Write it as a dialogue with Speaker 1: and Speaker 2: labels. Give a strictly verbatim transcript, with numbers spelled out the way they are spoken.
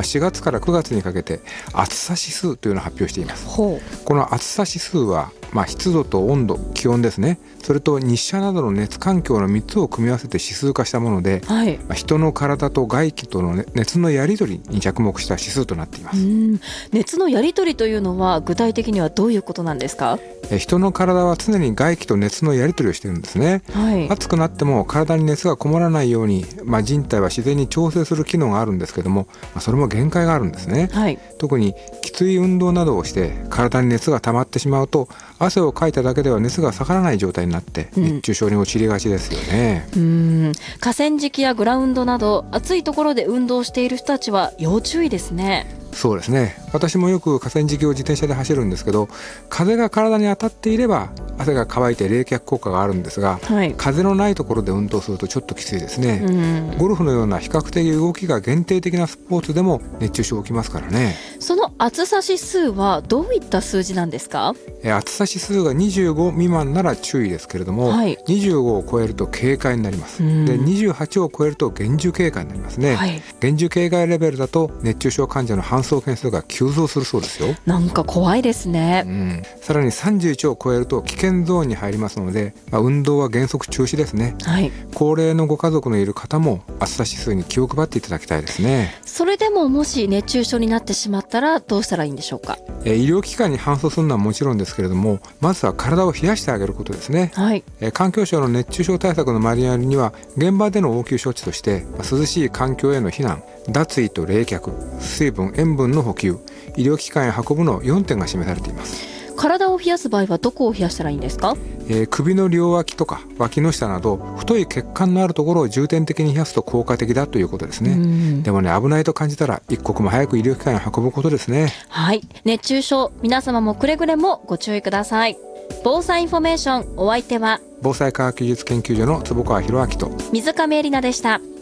Speaker 1: しがつからくがつにかけて暑さ指数というのを発表しています。
Speaker 2: ほう。
Speaker 1: この暑さ指数は、まあ、湿度と温度、気温ですね、それと日射などの熱環境のみっつを組み合わせて指数化したもので、
Speaker 2: はい、
Speaker 1: まあ、人の体と外気との熱のやり取りに着目した指数となっています。
Speaker 2: うん、熱のやり取りというのは具体的にはどういうことなんですか？
Speaker 1: え人の体は常に外気と熱のやり取りをしているんですね。
Speaker 2: はい、
Speaker 1: 暑くなっても体に熱がこもらないように、まあ、人体は自然に調整する機能があるんですけども、まあ、それも限界があるんですね。
Speaker 2: はい、
Speaker 1: 特にきつい運動などをして体に熱が溜まってしまうと、汗をかいただけでは熱が下がらない状態になって熱中症に陥りがちですよね。
Speaker 2: うん、うん、河川敷やグラウンドなど暑いところで運動している人たちは要注意ですね。
Speaker 1: そうですね。私もよく河川敷を自転車で走るんですけど、風が体に当たっていれば汗が乾いて冷却効果があるんですが、はい、風のないところで運動するとちょっときついですね。うん、ゴルフのような比較的動きが限定的なスポーツでも熱中症起きますからね。
Speaker 2: その暑さ指数はどういった数字なんですか？
Speaker 1: え暑さ指数がにじゅうご未満なら注意ですけれども、はい、にじゅうごを超えると警戒になります。でにじゅうはちを超えると厳重警戒になりますね。はい、厳重警戒レベルだと熱中症患者の搬送件数が急増するそうですよ。
Speaker 2: なんか怖いですね。
Speaker 1: うん、さらにさんじゅういちを超えると危険ゾーンに入りますので、まあ、運動は原則中止ですね。はい、高齢のご家族のいる方も暑さ指数に気を配っていただきたいですね。
Speaker 2: それでももし熱中症になってしまったらどうしたらいいんでしょうか？
Speaker 1: え医療機関に搬送するのはもちろんですけれども、まずは体を冷やしてあげることですね。はい、え環境省の熱中症対策のマニュアルには現場での応急処置として、まあ、涼しい環境への避難、脱衣と冷却、水分塩分の補給、医療機関へ運ぶのよんてんが示されています。
Speaker 2: 体を冷やす場合はどこを冷やしたらいいんですか？
Speaker 1: えー、首の両脇とか脇の下など太い血管のあるところを重点的に冷やすと効果的だということですね。でもね、危ないと感じたら一刻も早く医療機関へ運ぶことですね。
Speaker 2: はい、熱中症、皆様もくれぐれもご注意ください。防災インフォメーション、お相手は
Speaker 1: 防災科学技術研究所の坪川博明と
Speaker 2: 水上恵里奈でした。